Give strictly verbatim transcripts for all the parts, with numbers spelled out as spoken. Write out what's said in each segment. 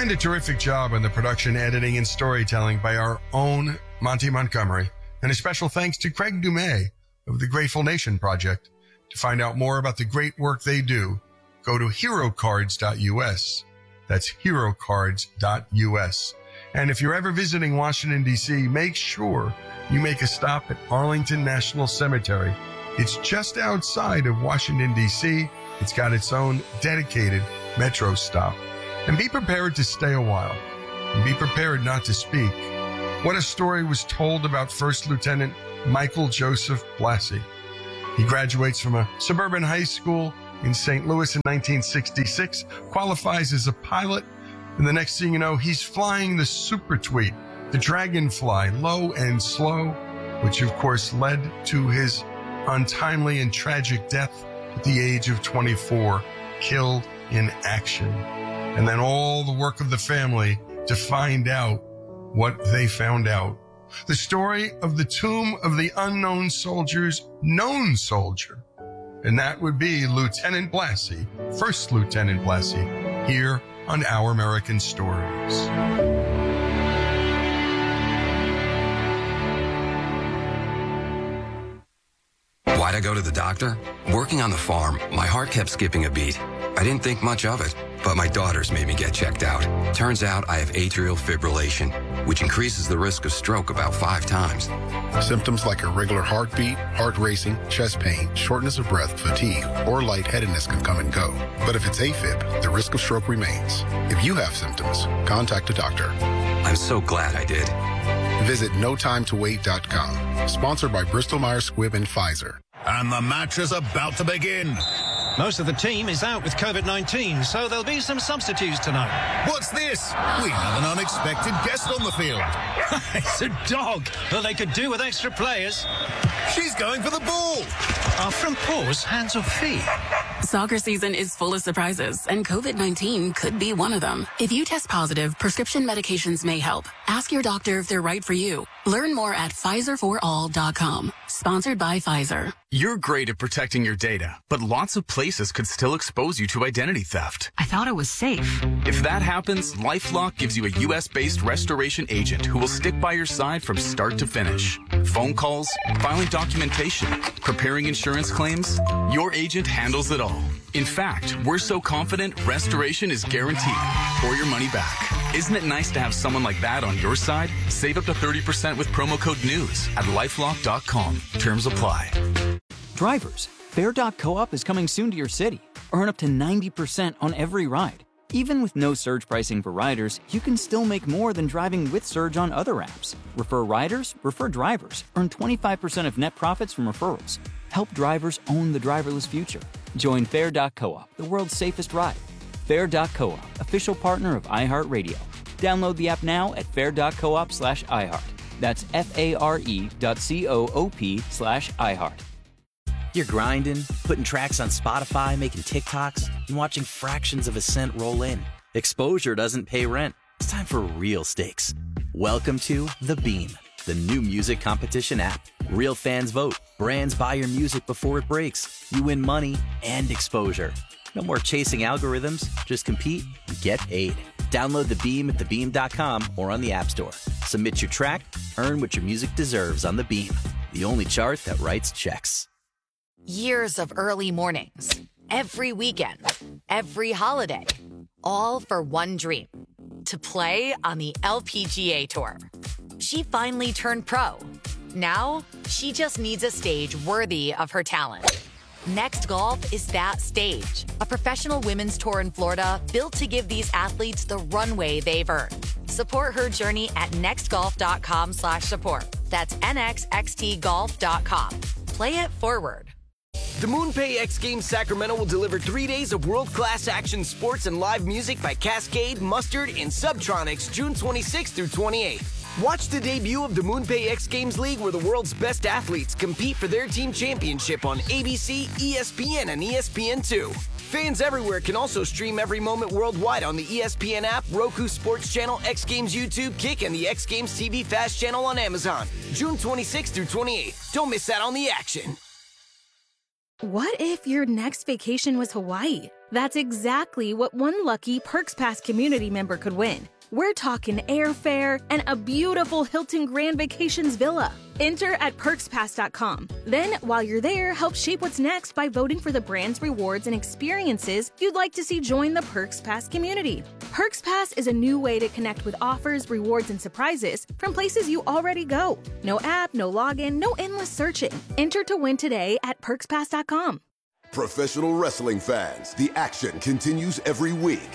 And a terrific job on the production, editing, and storytelling by our own Monty Montgomery. And a special thanks to Craig Dumais of the Grateful Nation Project. To find out more about the great work they do, go to hero cards dot u s. That's hero cards dot u s. And if you're ever visiting Washington, D C, make sure you make a stop at Arlington National Cemetery. It's just outside of Washington, D C. It's got its own dedicated metro stop. And be prepared to stay a while. And be prepared not to speak. What a story was told about First Lieutenant Michael Joseph Blassie. He graduates from a suburban high school in Saint Louis in nineteen sixty-six, qualifies as a pilot, and the next thing you know, he's flying the Super Tweet, the Dragonfly, low and slow, which of course led to his untimely and tragic death at the age of twenty-four, killed in action. And then all the work of the family to find out what they found out. The story of the tomb of the unknown soldier's known soldier. And that would be Lieutenant Blassie, First Lieutenant Blassie, here on Our American Stories. Why'd I go to the doctor? Working on the farm, my heart kept skipping a beat. I didn't think much of it, but my daughters made me get checked out. Turns out I have atrial fibrillation, which increases the risk of stroke about five times. Symptoms like irregular heartbeat, heart racing, chest pain, shortness of breath, fatigue, or lightheadedness can come and go. But if it's AFib, the risk of stroke remains. If you have symptoms, contact a doctor. I'm so glad I did. Visit no time to wait dot com. Sponsored by Bristol Myers Squibb and Pfizer. And the match is about to begin. Most of the team is out with COVID nineteen, so there'll be some substitutes tonight. What's this? We have an unexpected guest on the field. It's a dog. Well, they could do with extra players. She's going for the ball. Are front paws hands or feet? Soccer season is full of surprises, and COVID nineteen could be one of them. If you test positive, prescription medications may help. Ask your doctor if they're right for you. Learn more at Pfizer for all dot com. Sponsored by Pfizer. You're great at protecting your data, but lots of places could still expose you to identity theft. I thought it was safe. If that happens, LifeLock gives you a U S-based restoration agent who will stick by your side from start to finish. Phone calls, filing documentation, preparing insurance claims, your agent handles it all. In fact, we're so confident restoration is guaranteed or your money back. Isn't it nice to have someone like that on your side? Save up to thirty percent with promo code NEWS at lifelock dot com. Terms apply. Drivers, Fair dot coop is coming soon to your city. Earn up to ninety percent on every ride. Even with no surge pricing for riders, you can still make more than driving with Surge on other apps. Refer riders, refer drivers. Earn twenty-five percent of net profits from referrals. Help drivers own the driverless future. Join Fair dot coop, the world's safest ride. Fair dot coop, official partner of iHeartRadio. Download the app now at fair dot coop slash iHeart. That's F-A-R-E dot C-O-O-P slash iHeart. You're grinding, putting tracks on Spotify, making TikToks, and watching fractions of a cent roll in. Exposure doesn't pay rent. It's time for real stakes. Welcome to The Beam, the new music competition app. Real fans vote. Brands buy your music before it breaks. You win money and exposure. No more chasing algorithms. Just compete and get paid. Download The Beam at the beam dot com or on the App Store. Submit your track, earn what your music deserves on The Beam, the only chart that writes checks. Years of early mornings, every weekend, every holiday, all for one dream, to play on the L P G A Tour. She finally turned pro. Now, she just needs a stage worthy of her talent. Next Golf is that stage, a professional women's tour in Florida built to give these athletes the runway they've earned. Support her journey at next golf dot com slash support. That's N X X T golf dot com. Play it forward. The MoonPay X Games Sacramento will deliver three days of world-class action sports and live music by Cascade, Mustard, and Subtronics June twenty-sixth through twenty-eighth. Watch the debut of the MoonPay X Games League where the world's best athletes compete for their team championship on A B C, E S P N, and E S P N two. Fans everywhere can also stream every moment worldwide on the E S P N app, Roku Sports Channel, X Games YouTube, Kick, and the X Games T V Fast Channel on Amazon. June twenty-sixth through twenty-eighth. Don't miss out on the action. What if your next vacation was Hawaii? That's exactly what one lucky Perks Pass community member could win. We're talking airfare and a beautiful Hilton Grand Vacations villa. Enter at perks pass dot com. Then, while you're there, help shape what's next by voting for the brands, rewards, and experiences you'd like to see join the Perks Pass community. Perks Pass is a new way to connect with offers, rewards, and surprises from places you already go. No app, no login, no endless searching. Enter to win today at perks pass dot com. Professional wrestling fans, the action continues every week.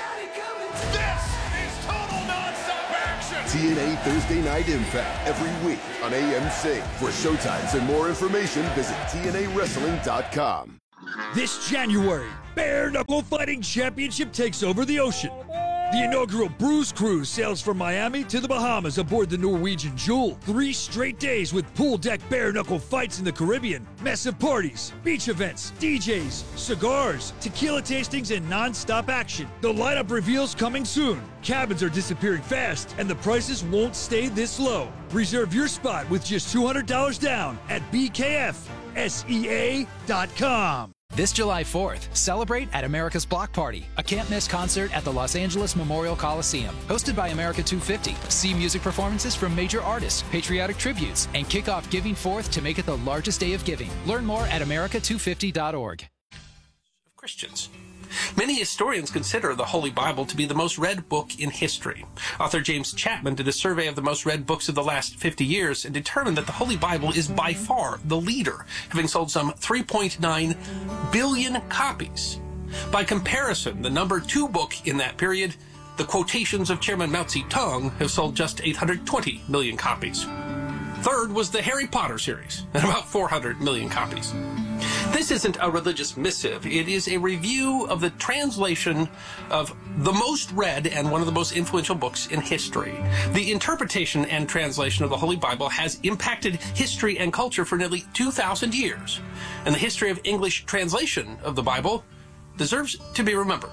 T N A Thursday Night Impact every week on A M C. For showtimes and more information, visit T N A wrestling dot com. This January, Bare Knuckle Fighting Championship takes over the ocean. The inaugural Bruise Cruise sails from Miami to the Bahamas aboard the Norwegian Jewel. Three straight days with pool deck bare knuckle fights in the Caribbean, massive parties, beach events, D Js, cigars, tequila tastings, and non-stop action. The lineup reveals coming soon. Cabins are disappearing fast, and the prices won't stay this low. Reserve your spot with just two hundred dollars down at B K F S E A dot com. This July fourth, celebrate at America's Block Party, a can't-miss concert at the Los Angeles Memorial Coliseum. Hosted by America two fifty, see music performances from major artists, patriotic tributes, and kick off Giving Fourth to make it the largest day of giving. Learn more at america two fifty dot org. Christians. Many historians consider the Holy Bible to be the most read book in history. Author James Chapman did a survey of the most read books of the last fifty years and determined that the Holy Bible is by far the leader, having sold some three point nine billion copies. By comparison, the number two book in that period, The Quotations of Chairman Mao Zedong, have sold just eight hundred twenty million copies. Third was the Harry Potter series, at about four hundred million copies. This isn't a religious missive. It is a review of the translation of the most read and one of the most influential books in history. The interpretation and translation of the Holy Bible has impacted history and culture for nearly two thousand years, and the history of English translation of the Bible deserves to be remembered.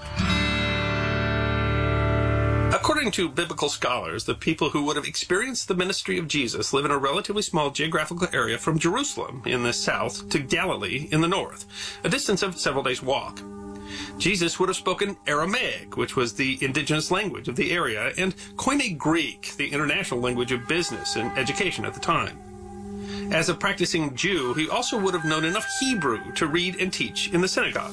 According to biblical scholars, the people who would have experienced the ministry of Jesus live in a relatively small geographical area from Jerusalem in the south to Galilee in the north, a distance of several days' walk. Jesus would have spoken Aramaic, which was the indigenous language of the area, and Koine Greek, the international language of business and education at the time. As a practicing Jew, he also would have known enough Hebrew to read and teach in the synagogue.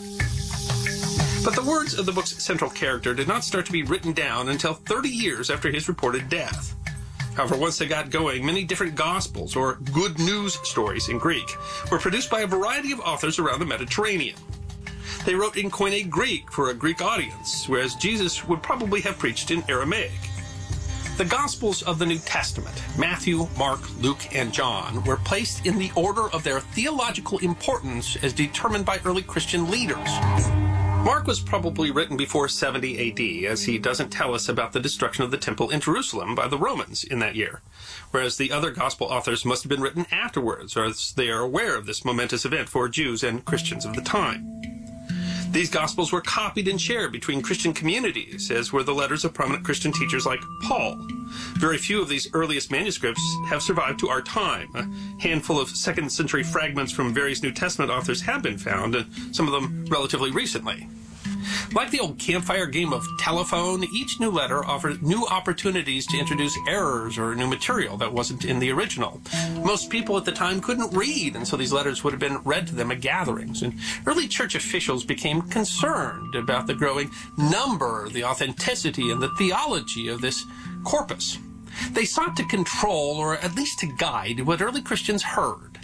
But the words of the book's central character did not start to be written down until thirty years after his reported death. However, once they got going, many different Gospels, or good news stories in Greek, were produced by a variety of authors around the Mediterranean. They wrote in Koine Greek for a Greek audience, whereas Jesus would probably have preached in Aramaic. The Gospels of the New Testament, Matthew, Mark, Luke, and John, were placed in the order of their theological importance as determined by early Christian leaders. Mark was probably written before seventy A D, as he doesn't tell us about the destruction of the temple in Jerusalem by the Romans in that year, whereas the other gospel authors must have been written afterwards, or as they are aware of this momentous event for Jews and Christians of the time. These gospels were copied and shared between Christian communities, as were the letters of prominent Christian teachers like Paul. Very few of these earliest manuscripts have survived to our time. A handful of second century fragments from various New Testament authors have been found, and some of them relatively recently. Like the old campfire game of telephone, each new letter offered new opportunities to introduce errors or new material that wasn't in the original. Most people at the time couldn't read, and so these letters would have been read to them at gatherings. And early church officials became concerned about the growing number, the authenticity, and the theology of this corpus. They sought to control, or at least to guide, what early Christians heard.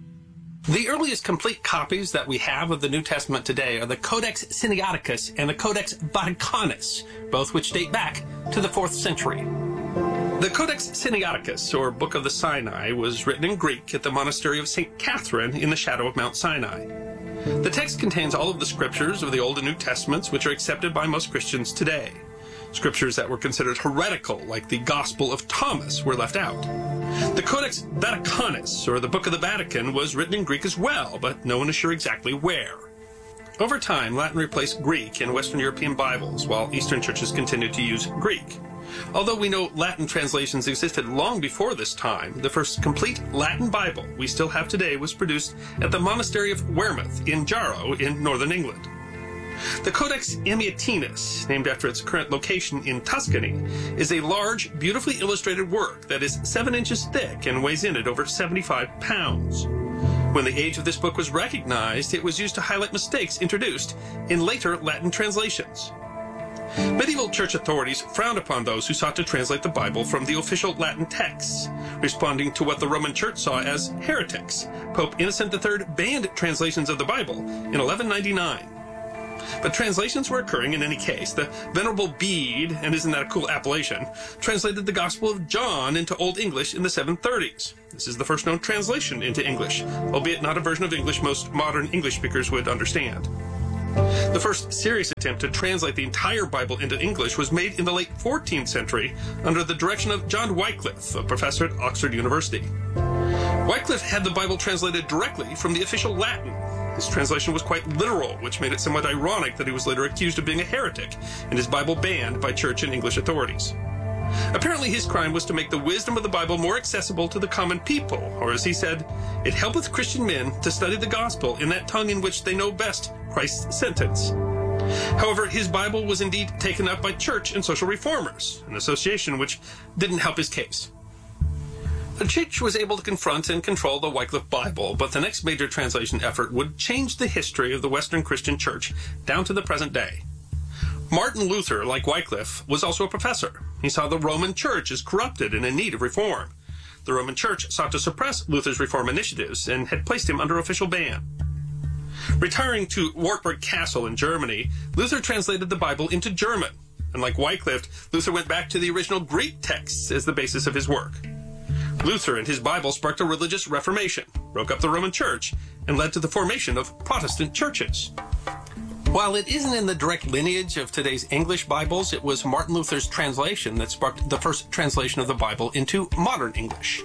The earliest complete copies that we have of the New Testament today are the Codex Sinaiticus and the Codex Vaticanus, both which date back to the fourth century. The Codex Sinaiticus, or Book of the Sinai, was written in Greek at the monastery of Saint Catherine in the shadow of Mount Sinai. The text contains all of the scriptures of the Old and New Testaments, which are accepted by most Christians today. Scriptures that were considered heretical, like the Gospel of Thomas, were left out. The Codex Vaticanus, or the Book of the Vatican, was written in Greek as well, but no one is sure exactly where. Over time, Latin replaced Greek in Western European Bibles, while Eastern churches continued to use Greek. Although we know Latin translations existed long before this time, the first complete Latin Bible we still have today was produced at the monastery of Wearmouth in Jarrow in northern England. The Codex Amiatinus, named after its current location in Tuscany, is a large, beautifully illustrated work that is seven inches thick and weighs in at over seventy-five pounds. When the age of this book was recognized, it was used to highlight mistakes introduced in later Latin translations. Medieval church authorities frowned upon those who sought to translate the Bible from the official Latin texts, responding to what the Roman Church saw as heretics. Pope Innocent the Third banned translations of the Bible in eleven ninety-nine. But translations were occurring in any case. The Venerable Bede, and isn't that a cool appellation, translated the Gospel of John into Old English in the seven thirties. This is the first known translation into English, albeit not a version of English most modern English speakers would understand. The first serious attempt to translate the entire Bible into English was made in the late fourteenth century under the direction of John Wycliffe, a professor at Oxford University. Wycliffe had the Bible translated directly from the official Latin. His translation was quite literal, which made it somewhat ironic that he was later accused of being a heretic and his Bible banned by church and English authorities. Apparently his crime was to make the wisdom of the Bible more accessible to the common people, or as he said, it helpeth Christian men to study the gospel in that tongue in which they know best Christ's sentence. However, his Bible was indeed taken up by church and social reformers, an association which didn't help his case. The church was able to confront and control the Wycliffe Bible, but the next major translation effort would change the history of the Western Christian Church down to the present day. Martin Luther, like Wycliffe, was also a professor. He saw the Roman Church as corrupted and in need of reform. The Roman Church sought to suppress Luther's reform initiatives and had placed him under official ban. Retiring to Wartburg Castle in Germany, Luther translated the Bible into German, and like Wycliffe, Luther went back to the original Greek texts as the basis of his work. Luther and his Bible sparked a religious reformation, broke up the Roman Church, and led to the formation of Protestant churches. While it isn't in the direct lineage of today's English Bibles, it was Martin Luther's translation that sparked the first translation of the Bible into modern English.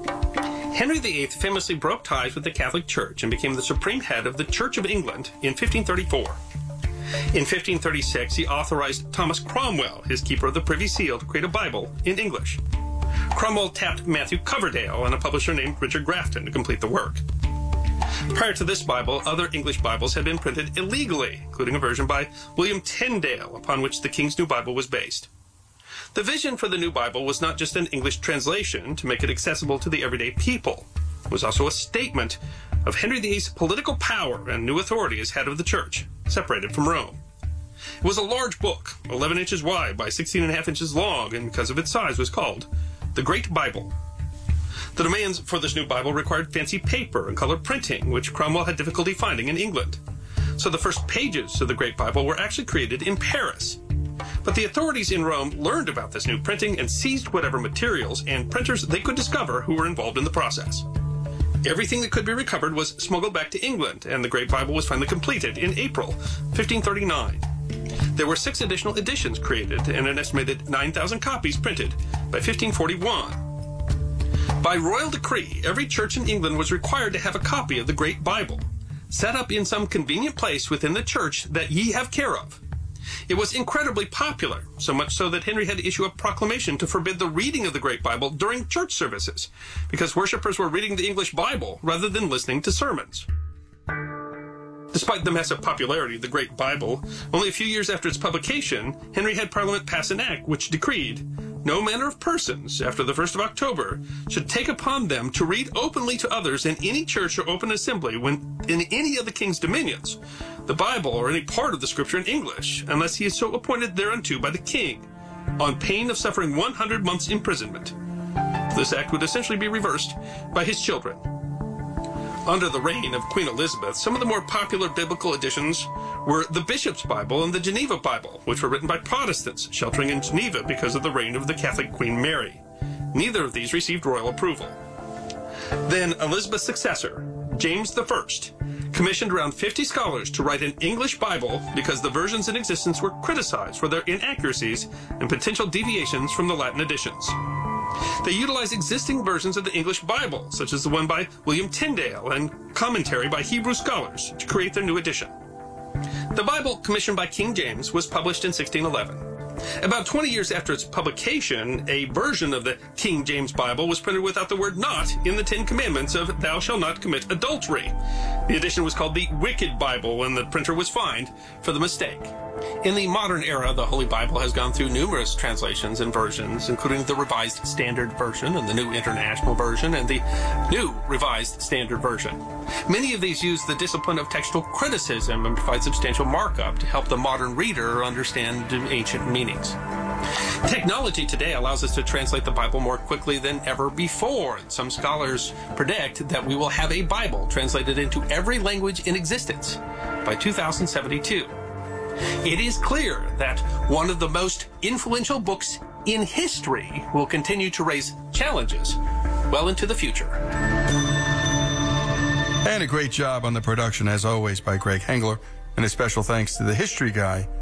Henry the Eighth famously broke ties with the Catholic Church and became the supreme head of the Church of England in fifteen thirty-four. In fifteen thirty-six, he authorized Thomas Cromwell, his keeper of the Privy Seal, to create a Bible in English. Cromwell tapped Matthew Coverdale and a publisher named Richard Grafton to complete the work. Prior to this Bible, other English Bibles had been printed illegally, including a version by William Tyndale, upon which the King's New Bible was based. The vision for the New Bible was not just an English translation to make it accessible to the everyday people. It was also a statement of Henry the Eighth's political power and new authority as head of the church, separated from Rome. It was a large book, eleven inches wide by sixteen and a half inches long, and because of its size was called the Great Bible. The demands for this new Bible required fancy paper and color printing, which Cromwell had difficulty finding in England. So the first pages of the Great Bible were actually created in Paris. But the authorities in Rome learned about this new printing and seized whatever materials and printers they could discover who were involved in the process. Everything that could be recovered was smuggled back to England, and the Great Bible was finally completed in April fifteen thirty-nine. There were six additional editions created and an estimated nine thousand copies printed by fifteen forty-one. By royal decree, every church in England was required to have a copy of the Great Bible, set up in some convenient place within the church that ye have care of. It was incredibly popular, so much so that Henry had to issue a proclamation to forbid the reading of the Great Bible during church services, because worshippers were reading the English Bible rather than listening to sermons. Despite the massive popularity of the Great Bible, only a few years after its publication, Henry had Parliament pass an act which decreed, no manner of persons, after the first of October, should take upon them to read openly to others in any church or open assembly when in any of the king's dominions, the Bible or any part of the Scripture in English, unless he is so appointed thereunto by the king, on pain of suffering one hundred months' imprisonment. This act would essentially be reversed by his children. Under the reign of Queen Elizabeth, some of the more popular biblical editions were the Bishop's Bible and the Geneva Bible, which were written by Protestants sheltering in Geneva because of the reign of the Catholic Queen Mary. Neither of these received royal approval. Then Elizabeth's successor, James the First, commissioned around fifty scholars to write an English Bible because the versions in existence were criticized for their inaccuracies and potential deviations from the Latin editions. They utilized existing versions of the English Bible, such as the one by William Tyndale and commentary by Hebrew scholars, to create their new edition. The Bible, commissioned by King James, was published in sixteen eleven. About twenty years after its publication, a version of the King James Bible was printed without the word "not" in the Ten Commandments of "Thou shalt not commit adultery." The edition was called the Wicked Bible, and the printer was fined for the mistake. In the modern era, the Holy Bible has gone through numerous translations and versions, including the Revised Standard Version and the New International Version and the New Revised Standard Version. Many of these use the discipline of textual criticism and provide substantial markup to help the modern reader understand ancient meanings. Technology today allows us to translate the Bible more quickly than ever before. Some scholars predict that we will have a Bible translated into every language in existence by two thousand seventy-two. It is clear that one of the most influential books in history will continue to raise challenges well into the future. And a great job on the production, as always, by Greg Hengler. And a special thanks to the history guy,